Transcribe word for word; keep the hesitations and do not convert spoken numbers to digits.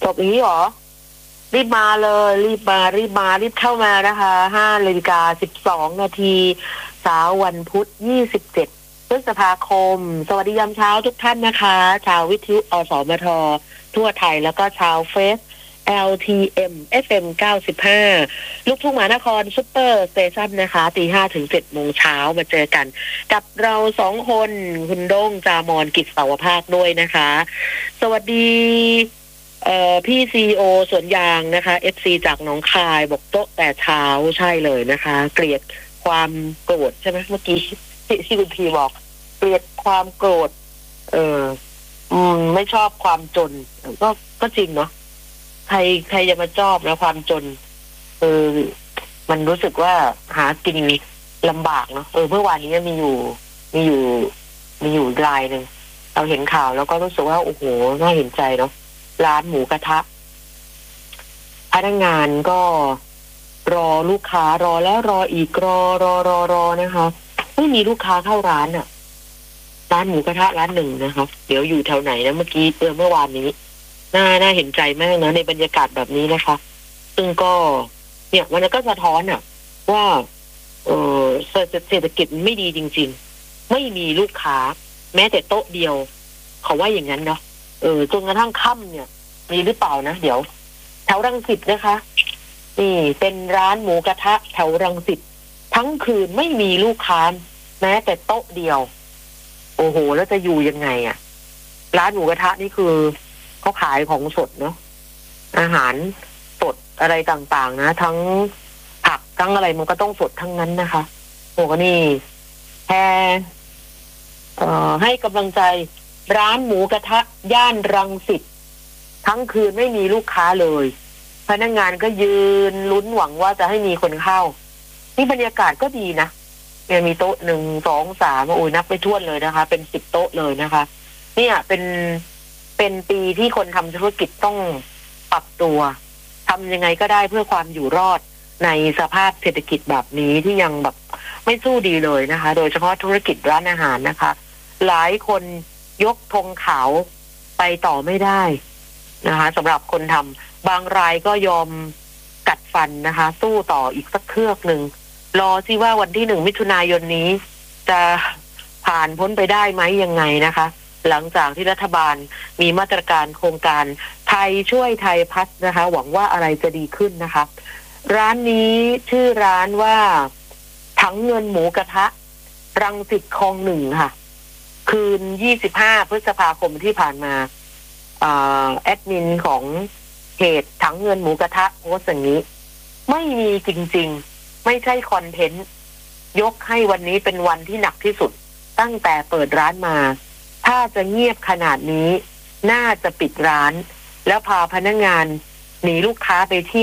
จบอย่างนี้หรอรีบมาเลยรีบมารีบมารีบเข้ามานะคะห้านาฬิกาสิบสองนาทีเช้าวันพุธยี่สิบเจ็ดพฤษภาคมสวัสดียามเช้าทุกท่านนะคะชาววิทยุอสมททั่วไทยแล้วก็ชาวเฟซ แอล ที เอ็ม เอฟ เอ็ม เก้าสิบห้าลูกทุ่งมหานครซุปเปอร์สเตชันนะคะตีห้าถึงเจ็ดโมงเช้ามาเจอกันกับเราสองคนคุณโด้งจามอนกิจเสาวภาคด้วยนะคะสวัสดีเอ่อพี่ซีโอสวนยางนะคะ เอฟ ซี จากหนองคายบอกโต๊ะแต่เช้าใช่เลยนะคะเกลียดความโกรธใช่ไหมเมื่อกี้ที่คุณพีบอกเกลียดความโกรธเอออืมไม่ชอบความจนก็ก็จริงเนาะใครใครจะมาชอบนะความจนเออมันรู้สึกว่าหากินลำบากเนาะเออเมื่อวานนี้มีอยู่มีอยู่มีอยู่รายหนึ่งเราเห็นข่าวแล้วก็รู้สึกว่าโอ้โหน่าเห็นใจเนาะร้านหมูกระทะพนักงานก็รอลูกค้ารอแล้วรออีกรอรอรอรอนะคะไม่มีลูกค้าเข้าร้านอ่ะร้านหมูกระทะร้านหนึ่งนะคะเดี๋ยวอยู่แถวไหนนะเมื่อกี้เออเมื่อวานนี้น่าน่าเห็นใจมากนะในบรรยากาศแบบนี้นะคะซึ่งก็เนี่ยมันก็สะท้อนอ่ะว่าเออเศรษฐกิจไม่ดีจริงๆไม่มีลูกค้าแม้แต่โต๊ะเดียวเขาว่าอย่างนั้นเนาะเออจนกระทั่งค่ำเนี่ยมีหรือเปล่านะเดี๋ยวแถวรังสิตนะคะนี่เป็นร้านหมูกระทะแถวรังสิตทั้งคืนไม่มีลูกค้าแม้แต่โต๊ะเดียวโอ้โหแล้วจะอยู่ยังไงอ่ะร้านหมูกระทะนี่คือเขาขายของสดเนาะอาหารสดอะไรต่างๆนะทั้งผักทั้งอะไรมันก็ต้องสดทั้งนั้นนะคะโอ้ก็นี่แค่เอ่อให้กำลังใจร้านหมูกระทะย่านรังสิตทั้งคืนไม่มีลูกค้าเลยพนักงานก็ยืนลุ้นหวังว่าจะให้มีคนเข้านี่บรรยากาศก็ดีนะเนี่ยมีโต๊ะหนึ่งสองสามโอ้ยนับไปทั่วเลยนะคะเป็นสิบโต๊ะเลยนะคะเนี่ยเป็นเป็นปีที่คนทำธุรกิจต้องปรับตัวทำยังไงก็ได้เพื่อความอยู่รอดในสภาพเศรษฐกิจแบบนี้ที่ยังแบบไม่สู้ดีเลยนะคะโดยเฉพาะธุรกิจร้านอาหารนะคะหลายคนยกธงขาวไปต่อไม่ได้นะคะสำหรับคนทำบางรายก็ยอมกัดฟันนะคะสู้ต่ออีกสักเครือกหนึ่งรอซิว่าวันที่หนึ่งมิถุนายนนี้จะผ่านพ้นไปได้ไหมยังไงนะคะหลังจากที่รัฐบาลมีมาตรการโครงการไทยช่วยไทยพัฒน์นะคะหวังว่าอะไรจะดีขึ้นนะคะร้านนี้ชื่อร้านว่าถังเงินหมูกระทะรังสิตคลองหนึ่งค่ะคืนยี่สิบห้าพฤษภาคมที่ผ่านมาแอดมินของเพจถังเงินหมูกระทะโพสต์อย่างนี้ไม่มีจริงๆไม่ใช่คอนเทนต์ยกให้วันนี้เป็นวันที่หนักที่สุดตั้งแต่เปิดร้านมาถ้าจะเงียบขนาดนี้น่าจะปิดร้านแล้วพาพนักงานหนีลูกค้าไปที่